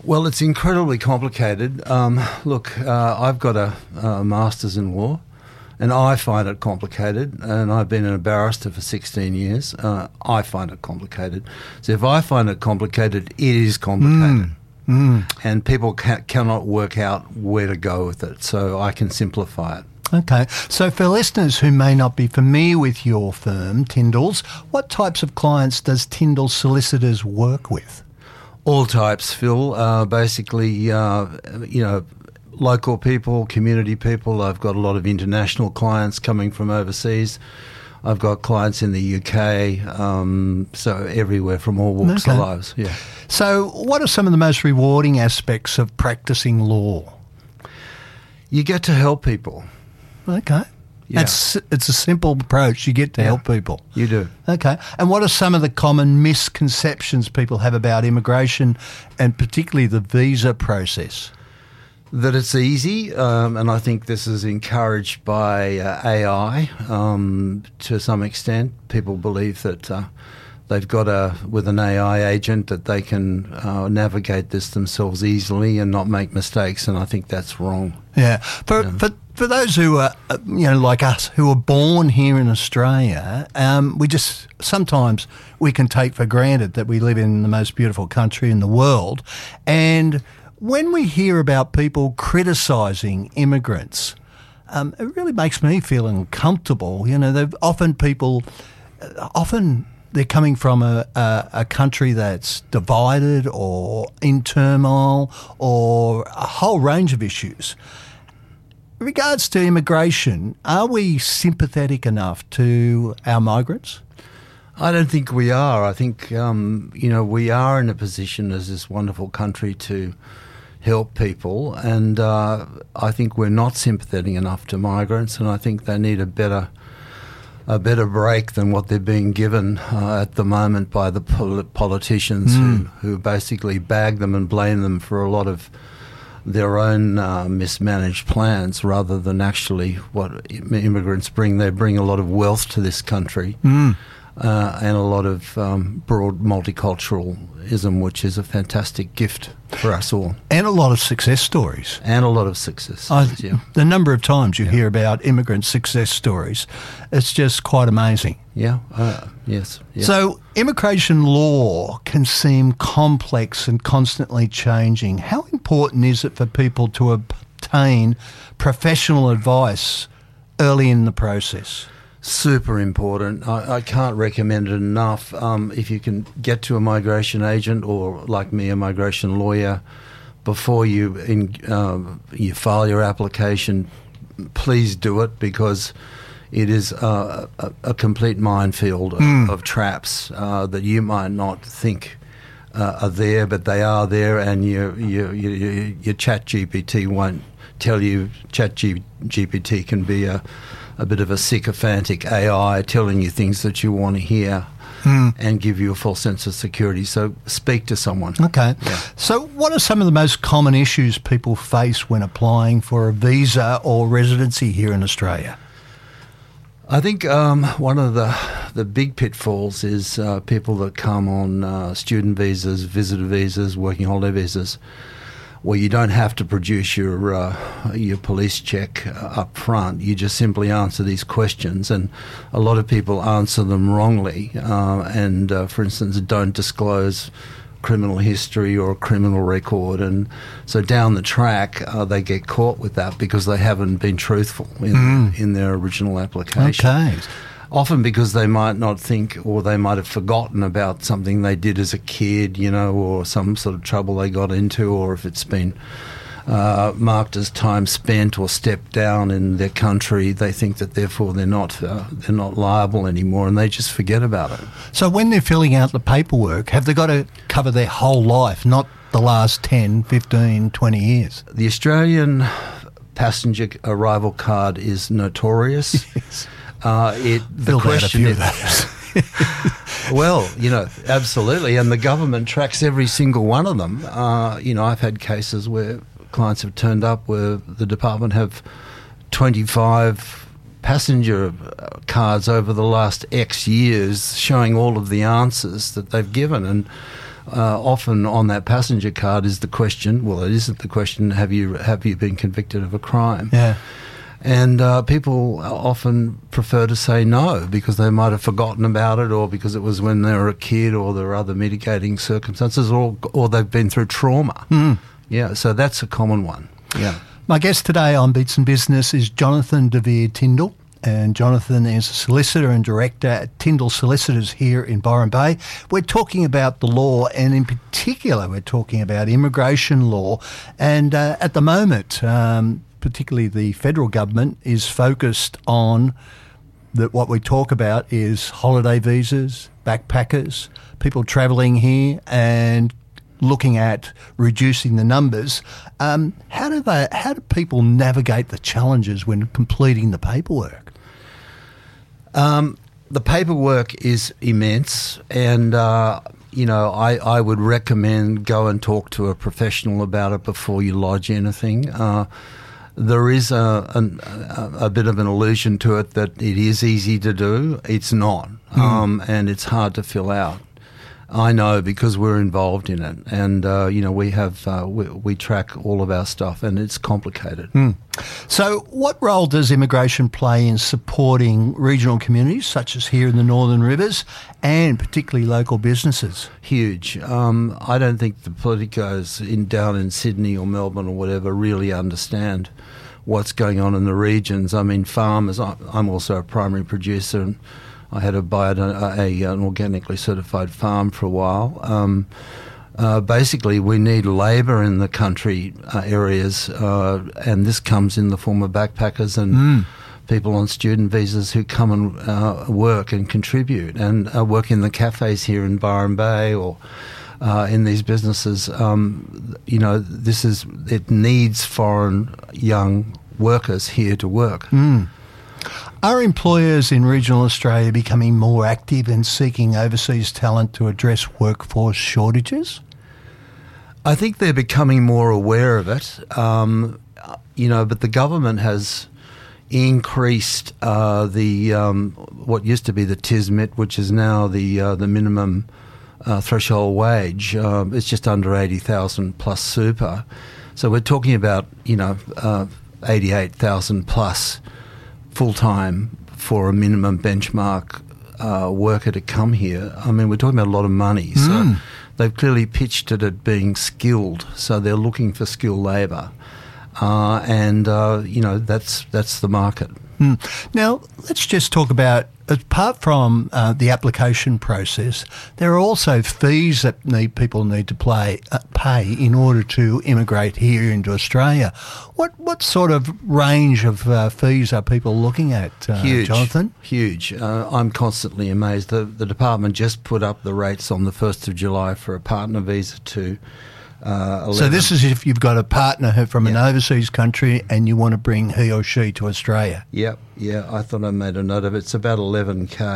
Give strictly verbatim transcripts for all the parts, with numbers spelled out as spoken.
Well, it's incredibly complicated. Um, look, uh, I've got a, a master's in law, and I find it complicated, and I've been a barrister for sixteen years. Uh, I find it complicated. So if I find it complicated, it is complicated. Mm. Mm. And people ca- cannot work out where to go with it, so I can simplify it. Okay. So for listeners who may not be familiar with your firm, Tindalls, what types of clients does Tindall Solicitors work with? All types, Phil. Uh, basically, uh, you know, local people, community people. I've got a lot of international clients coming from overseas. I've got clients in the U K, um, so everywhere from all walks okay. of lives. Yeah. So what are some of the most rewarding aspects of practicing law? You get to help people. Okay. Yeah. It's, it's a simple approach. You get to yeah. help people. You do. Okay. And what are some of the common misconceptions people have about immigration and particularly the visa process? That it's easy, um, and I think this is encouraged by uh, A I um, to some extent. People believe that uh, they've got a, with an A I agent, that they can uh, navigate this themselves easily and not make mistakes, and I think that's wrong. Yeah. For, Yeah. for, for those who are, uh, you know, like us, who are born here in Australia, um, we just, sometimes we can take for granted that we live in the most beautiful country in the world, and when we hear about people criticising immigrants, um, it really makes me feel uncomfortable. You know, they've often people, uh, often they're coming from a, a, a country that's divided or in turmoil or a whole range of issues. In regards to immigration, are we sympathetic enough to our migrants? I don't think we are. I think, um, you know, we are in a position as this wonderful country to help people, and uh, I think we're not sympathetic enough to migrants, and I think they need a better a better break than what they're being given uh, at the moment by the pol- politicians mm. who, who basically bag them and blame them for a lot of their own uh, mismanaged plans rather than actually what immigrants bring. They bring a lot of wealth to this country. Mm. Uh, and a lot of um, broad multiculturalism, which is a fantastic gift for us all. And a lot of success stories. And a lot of success stories, I, yeah. The number of times you yeah. hear about immigrant success stories, it's just quite amazing. Yeah, uh, yes. Yeah. So immigration law can seem complex and constantly changing. How important is it for people to obtain professional advice early in the process? Super important. I, I can't recommend it enough. Um, if you can get to a migration agent or, like me, a migration lawyer, before you in, uh, you file your application, please do it, because it is uh, a, a complete minefield of, mm. of traps uh, that you might not think uh, are there, but they are there, and your your your, your Chat G P T won't tell you. Chat G P T can be a a bit of a sycophantic A I telling you things that you want to hear mm. and give you a false sense of security. So speak to someone. Okay. Yeah. So what are some of the most common issues people face when applying for a visa or residency here in Australia? I think um, one of the the big pitfalls is uh, people that come on uh, student visas, visitor visas, working holiday visas, where you don't have to produce your uh, your police check uh, up front. You just simply answer these questions, and a lot of people answer them wrongly uh, and, uh, for instance, don't disclose criminal history or a criminal record, and so down the track uh, they get caught with that because they haven't been truthful in, mm. in their original application. Okay. Often because they might not think, or they might have forgotten about something they did as a kid, you know, or some sort of trouble they got into, or if it's been uh, marked as time spent or stepped down in their country, they think that therefore they're not uh, they're not liable anymore, and they just forget about it. So when they're filling out the paperwork, have they got to cover their whole life, not the last ten, fifteen, twenty years? The Australian passenger arrival card is notorious. Yes. Uh, it, the Filled question out a few is, of those. well, you know, absolutely, and the government tracks every single one of them. Uh, you know, I've had cases where clients have turned up where the department have twenty-five passenger cards over the last X years showing all of the answers that they've given, and uh, often on that passenger card is the question, well, it isn't the question, have you have you been convicted of a crime? Yeah. And uh, people often prefer to say no because they might have forgotten about it, or because it was when they were a kid, or there are other mitigating circumstances, or or they've been through trauma. Mm. Yeah, so that's a common one. Yeah. My guest today on Beats and Business is Jonathan De Vere Tindall. And Jonathan is a solicitor and director at Tindall Solicitors here in Byron Bay. We're talking about the law, and in particular, we're talking about immigration law. And uh, at the moment, um, particularly the federal government is focused on that. What we talk about is holiday visas, backpackers, people travelling here, and looking at reducing the numbers. Um, how do they? How do people navigate the challenges when completing the paperwork? Um, the paperwork is immense, and uh, you know, I, I would recommend go and talk to a professional about it before you lodge anything. Uh, there is a, an, a a bit of an illusion to it that it is easy to do. It's not, mm. um, and it's hard to fill out. I know because we're involved in it, and uh, you know, we have uh, we, we track all of our stuff, and it's complicated. Mm. So, what role does immigration play in supporting regional communities, such as here in the Northern Rivers, and particularly local businesses? Huge. Um, I don't think the politicos in down in Sydney or Melbourne or whatever really understand what's going on in the regions. I mean, farmers. I'm also a primary producer, and I had a, bio, a, a an organically certified farm for a while. Um, uh, basically, we need labour in the country uh, areas, uh, and this comes in the form of backpackers and mm. people on student visas who come and uh, work and contribute and uh, work in the cafes here in Byron Bay or uh, in these businesses. Um, you know, this is it needs foreign young workers here to work. Mm. Are employers in regional Australia becoming more active in seeking overseas talent to address workforce shortages? I think they're becoming more aware of it, um, you know, but the government has increased uh, the um, what used to be the T I S M I T, which is now the uh, the minimum uh, threshold wage. Um, it's just under eighty thousand plus super. So we're talking about, you know, uh, eighty-eight thousand plus full-time for a minimum benchmark uh, worker to come here. I mean, we're talking about a lot of money. So mm. they've clearly pitched it at being skilled. So they're looking for skilled labour. Uh, and, uh, you know, that's that's the market. Mm. Now, let's just talk about, apart from uh, the application process, there are also fees that need people need to play, uh, pay in order to immigrate here into Australia. What what sort of range of uh, fees are people looking at, uh, Huge, Jonathan? Huge. Uh, I'm constantly amazed. The, the department just put up the rates on the first of July for a partner visa to Uh, so this is if you've got a partner who from yep. an overseas country and you want to bring he or she to Australia. Yep, yeah. I thought I made a note of it. It's about eleven K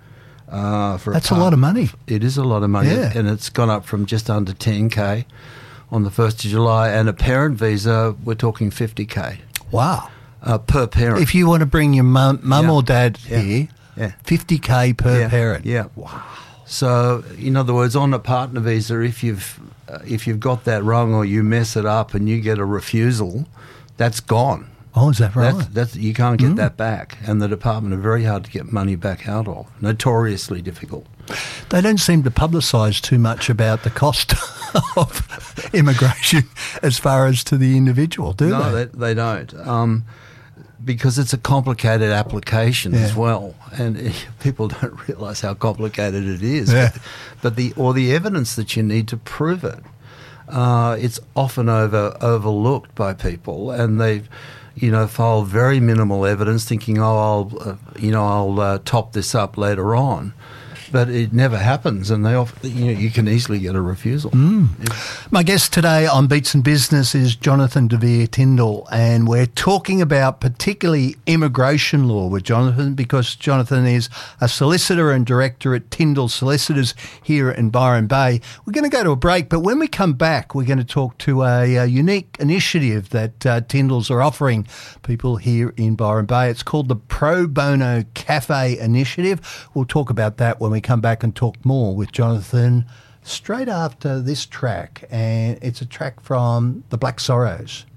uh, for. That's a, a lot of money. It is a lot of money, yeah. and it's gone up from just under ten K on the first of July. And a parent visa, we're talking fifty K. Wow, uh, per parent. If you want to bring your mum, mum yeah. or dad yeah. here, yeah. fifty K per yeah. parent. Yeah. Wow. So, in other words, on a partner visa, if you've uh, if you've got that wrong or you mess it up and you get a refusal, that's gone. Oh, is that right? That's, that's, you can't get mm. that back, and the department are very hard to get money back out of. Notoriously difficult. They don't seem to publicise too much about the cost of immigration as far as to the individual, do no, they? No, they, they don't. Um, because it's a complicated application yeah. as well, and people don't realise how complicated it is. Yeah. But, but the or the evidence that you need to prove it, uh, it's often over overlooked by people, and they've, you know, file very minimal evidence, thinking, oh, I'll, uh, you know, I'll uh, top this up later on. But it never happens, and they often, you know, you can easily get a refusal. Mm. Yeah. My guest today on Beats and Business is Jonathan De Vere Tindall, and we're talking about particularly immigration law with Jonathan, because Jonathan is a solicitor and director at Tindall Solicitors here in Byron Bay. We're going to go to a break, but when we come back, we're going to talk to a, a unique initiative that uh, Tindalls are offering people here in Byron Bay. It's called the Pro Bono Cafe Initiative. We'll talk about that when we come back and talk more with Jonathan straight after this track, and it's a track from the Black Sorrows.